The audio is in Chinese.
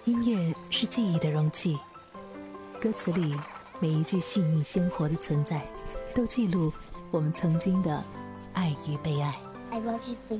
音乐是记忆的容器，歌词里每一句细腻鲜活的存在，都记录我们曾经的爱与被爱。 I love you,